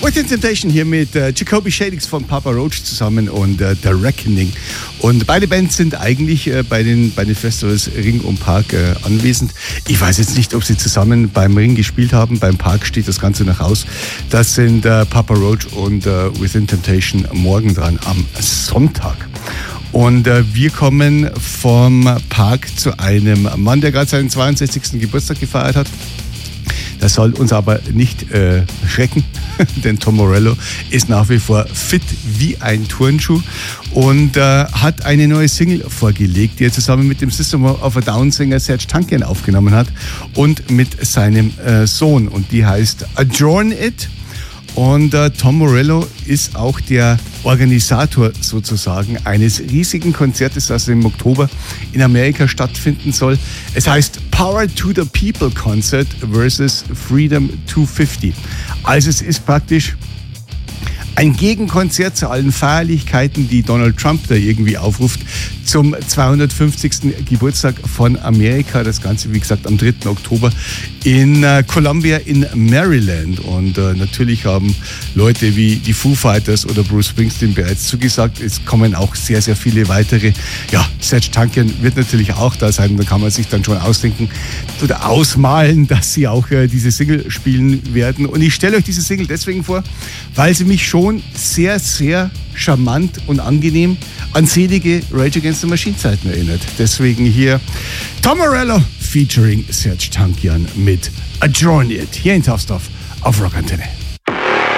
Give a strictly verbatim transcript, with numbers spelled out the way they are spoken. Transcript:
Within Temptation hier mit äh, Jacoby Shaddix von Papa Roach zusammen und äh, The Reckoning. Und beide Bands sind eigentlich äh, bei, den, bei den Festivals Ring und Park äh, anwesend. Ich weiß jetzt nicht, ob sie zusammen beim Ring gespielt haben. Beim Park steht das Ganze noch aus. Das sind äh, Papa Roach und äh, Within Temptation morgen dran am Sonntag. Und äh, wir kommen vom Park zu einem Mann, der gerade seinen zweiundsechzigsten Geburtstag gefeiert hat. Das soll uns aber nicht äh, schrecken, denn Tom Morello ist nach wie vor fit wie ein Turnschuh und äh, hat eine neue Single vorgelegt, die er zusammen mit dem System of a Down-Sänger Serj Tankian aufgenommen hat und mit seinem äh, Sohn. Und die heißt Adjourn It. Und äh, Tom Morello ist auch der Organisator sozusagen eines riesigen Konzertes, das im Oktober in Amerika stattfinden soll. Es heißt Power to the People Concert versus Freedom zweihundertfünfzig. Also es ist praktisch ein Gegenkonzert zu allen Feierlichkeiten, die Donald Trump da irgendwie aufruft, zum zweihundertfünfzigsten Geburtstag von Amerika. Das Ganze, wie gesagt, am dritten Oktober in äh, Columbia in Maryland. Und äh, natürlich haben Leute wie die Foo Fighters oder Bruce Springsteen bereits zugesagt. Es kommen auch sehr, sehr viele weitere. Ja, Serj Tankian wird natürlich auch da sein. Da kann man sich dann schon ausdenken oder ausmalen, dass sie auch äh, diese Single spielen werden. Und ich stelle euch diese Single deswegen vor, weil sie mich schon sehr, sehr charmant und angenehm an selige Rage Against the Machine Zeiten erinnert. Deswegen hier Tom Morello featuring Serj Tankian mit Adjourn It hier in Tough Stuff auf Rockantenne.